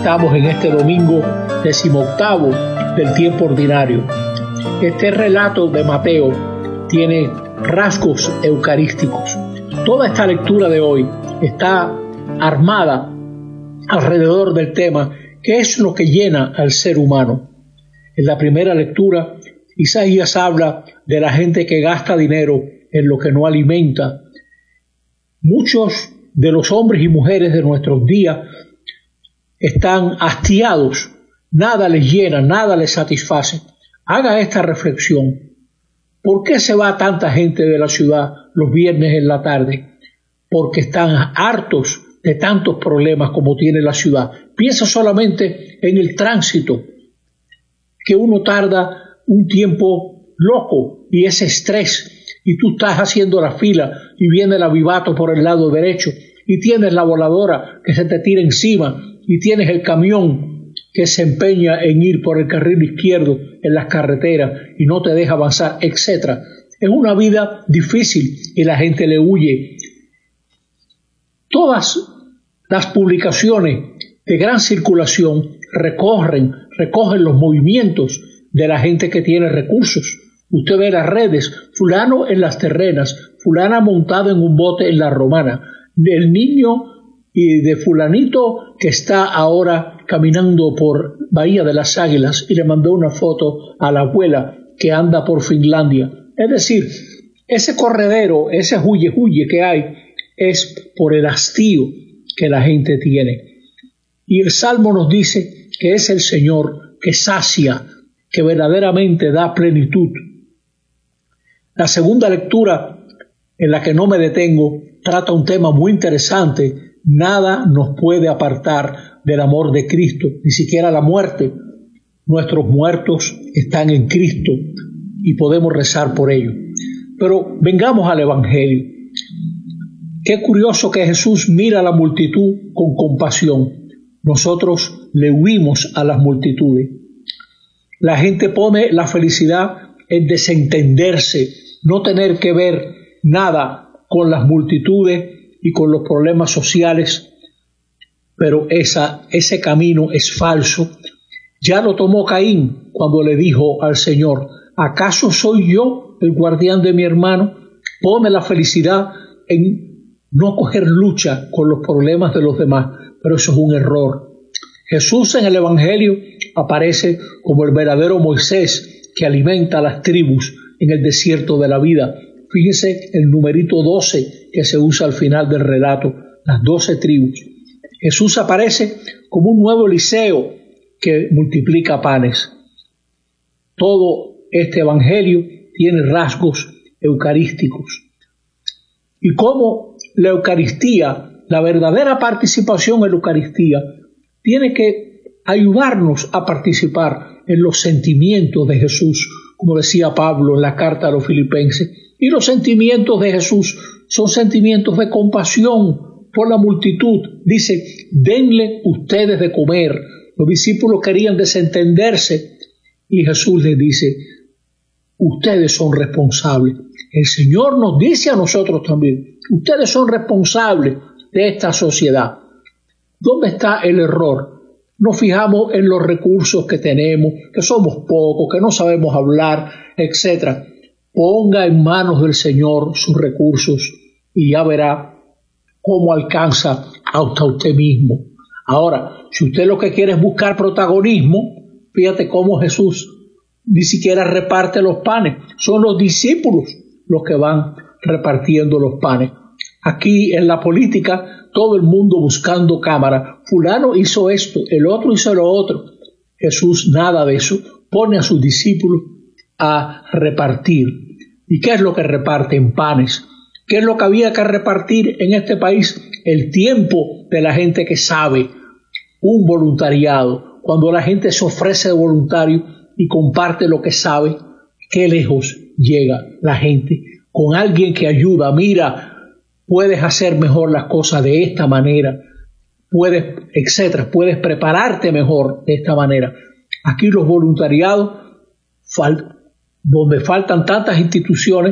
Estamos en este domingo 18º del tiempo ordinario. Este relato de Mateo tiene rasgos eucarísticos. Toda esta lectura de hoy está armada alrededor del tema ¿qué es lo que llena al ser humano? En la primera lectura, Isaías habla de la gente que gasta dinero en lo que no alimenta. Muchos de los hombres y mujeres de nuestros días están hastiados, nada les llena, nada les satisface. Haga esta reflexión. ¿Por qué se va tanta gente de la ciudad los viernes en la tarde? Porque están hartos de tantos problemas como tiene la ciudad. Piensa solamente en el tránsito, que uno tarda un tiempo loco y ese estrés, y tú estás haciendo la fila y viene el avivato por el lado derecho y tienes la voladora que se te tira encima y tienes el camión que se empeña en ir por el carril izquierdo en las carreteras y no te deja avanzar, etc. Es una vida difícil y la gente le huye. Todas las publicaciones de gran circulación recogen los movimientos de la gente que tiene recursos. Usted ve las redes, fulano en las terrenas, fulana montado en un bote en la romana, el niño y de fulanito que está ahora caminando por Bahía de las Águilas y le mandó una foto a la abuela que anda por Finlandia. Es decir, ese corredero, ese huye que hay es por el hastío que la gente tiene. Y el Salmo nos dice que es el Señor que sacia, que verdaderamente da plenitud. La segunda lectura, en la que no me detengo, trata un tema muy interesante. Nada nos puede apartar del amor de Cristo, ni siquiera la muerte. Nuestros muertos están en Cristo y podemos rezar por ellos. Pero vengamos al Evangelio. Qué curioso que Jesús mira a la multitud con compasión. Nosotros le huimos a las multitudes. La gente pone la felicidad en desentenderse, no tener que ver nada con las multitudes y con los problemas sociales, pero ese camino es falso. Ya lo tomó Caín cuando le dijo al Señor, ¿acaso soy yo el guardián de mi hermano? Pone la felicidad en no coger lucha con los problemas de los demás, pero eso es un error. Jesús en el Evangelio aparece como el verdadero Moisés que alimenta a las tribus en el desierto de la vida. Fíjese el numerito 12 que se usa al final del relato, las 12 tribus. Jesús aparece como un nuevo Eliseo que multiplica panes. Todo este Evangelio tiene rasgos eucarísticos. Y como la Eucaristía, la verdadera participación en la Eucaristía, tiene que ayudarnos a participar en los sentimientos de Jesús, como decía Pablo en la carta a los Filipenses. Y los sentimientos de Jesús son sentimientos de compasión por la multitud. Dice, denle ustedes de comer. Los discípulos querían desentenderse y Jesús les dice, ustedes son responsables. El Señor nos dice a nosotros también, ustedes son responsables de esta sociedad. ¿Dónde está el error? Nos fijamos en los recursos que tenemos, que somos pocos, que no sabemos hablar, etc. Ponga en manos del Señor sus recursos y ya verá cómo alcanza hasta usted mismo. Ahora, si usted lo que quiere es buscar protagonismo, fíjate cómo Jesús ni siquiera reparte los panes. Son los discípulos los que van repartiendo los panes. Aquí en la política, todo el mundo buscando cámara. Fulano hizo esto, el otro hizo lo otro. Jesús nada de eso. Pone a sus discípulos a repartir. ¿Y qué es lo que reparten? Panes. ¿Qué es lo que había que repartir en este país? El tiempo de la gente que sabe. Un voluntariado. Cuando la gente se ofrece de voluntario y comparte lo que sabe, qué lejos llega la gente. Con alguien que ayuda, mira, puedes hacer mejor las cosas de esta manera, puedes, etcétera, puedes prepararte mejor de esta manera. Aquí los voluntariados, donde faltan tantas instituciones,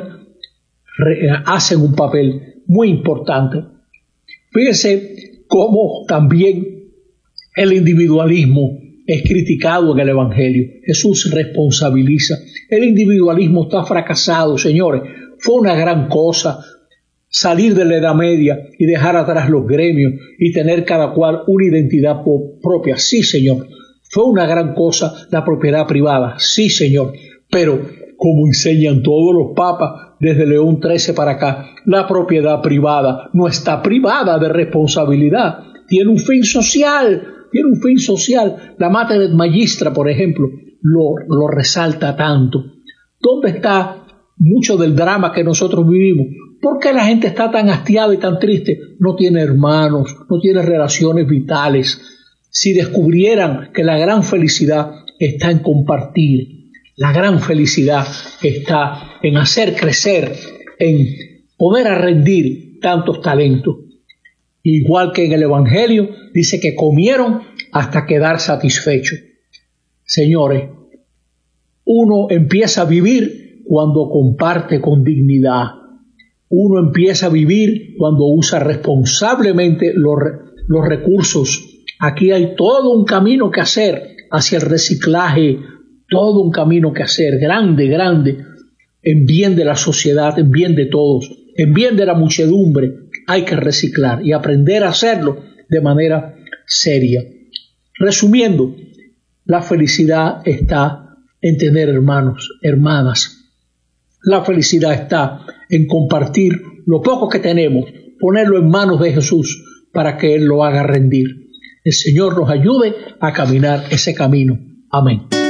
hacen un papel muy importante. Fíjense cómo también El individualismo es criticado en el Evangelio. Jesús responsabiliza. El individualismo está fracasado, señores. Fue una gran cosa salir de la Edad Media y dejar atrás los gremios y tener cada cual una identidad propia. Sí, señor. Fue una gran cosa la propiedad privada. Sí, señor. Pero, como enseñan todos los papas desde León XIII para acá, la propiedad privada no está privada de responsabilidad. Tiene un fin social. Tiene un fin social. La Mater et Magistra, por ejemplo, lo resalta tanto. ¿Dónde está mucho del drama que nosotros vivimos? ¿Por qué la gente está tan hastiada y tan triste? No tiene hermanos, no tiene relaciones vitales. Si descubrieran que la gran felicidad está en compartir, la gran felicidad está en hacer crecer, en poner a rendir tantos talentos. Igual que en el Evangelio, dice que comieron hasta quedar satisfechos. Señores, uno empieza a vivir cuando comparte con dignidad. Uno empieza a vivir cuando usa responsablemente los recursos. Aquí hay todo un camino que hacer hacia el reciclaje, todo un camino que hacer, grande, grande, en bien de la sociedad, en bien de todos, en bien de la muchedumbre. Hay que reciclar y aprender a hacerlo de manera seria. Resumiendo, la felicidad está en tener hermanos, hermanas. La felicidad está en compartir lo poco que tenemos, ponerlo en manos de Jesús para que Él lo haga rendir. El Señor nos ayude a caminar ese camino. Amén.